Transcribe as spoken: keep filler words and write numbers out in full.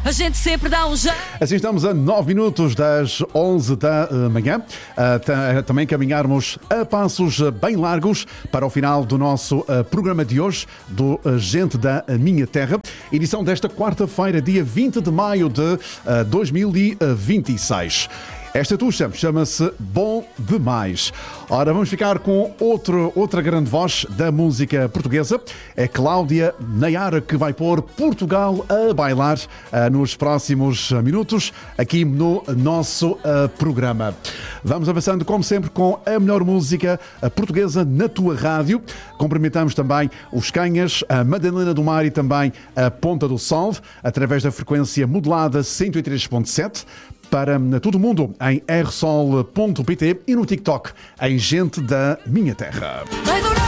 A gente sempre dá um jeito. Assim estamos a nove minutos das onze da manhã. Uh, também caminharmos a passos bem largos para o final do nosso uh, programa de hoje, do uh, Gente da Minha Terra. Edição desta quarta-feira, dia vinte de maio de uh, dois mil e vinte e seis. Esta tuxa chama-se Bom Demais. Ora, vamos ficar com outro, outra grande voz da música portuguesa. É Cláudia Nayara, que vai pôr Portugal a bailar uh, nos próximos minutos aqui no nosso uh, programa. Vamos avançando, como sempre, com a melhor música portuguesa na tua rádio. Cumprimentamos também os Canhas, a Madalena do Mar e também a Ponta do Sol, através da frequência modulada cento e três ponto sete. Para todo mundo em r sol ponto p t e no TikTok em Gente da Minha Terra.